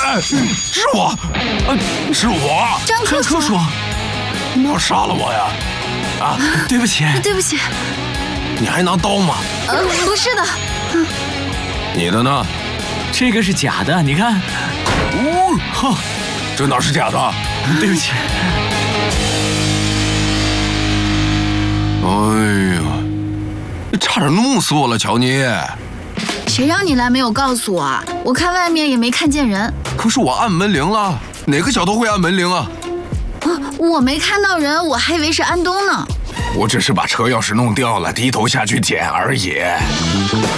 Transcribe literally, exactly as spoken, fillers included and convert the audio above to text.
是我，呃，是我。 张科说：“ 你要杀了我呀？啊， 对不起， 对不起。 你还拿刀吗？ 呃，不是的。 你的呢？ 这个是假的，你看。 哦，哼，这哪是假的？ 对不起。 哎呀，差点弄死我了，乔妮。 谁让你来没有告诉我啊？我看外面也没看见人。 可是我按门铃了，哪个小偷会按门铃啊？ 啊，我没看到人，我还以为是安东呢。 我只是把车钥匙弄掉了，低头下去捡而已。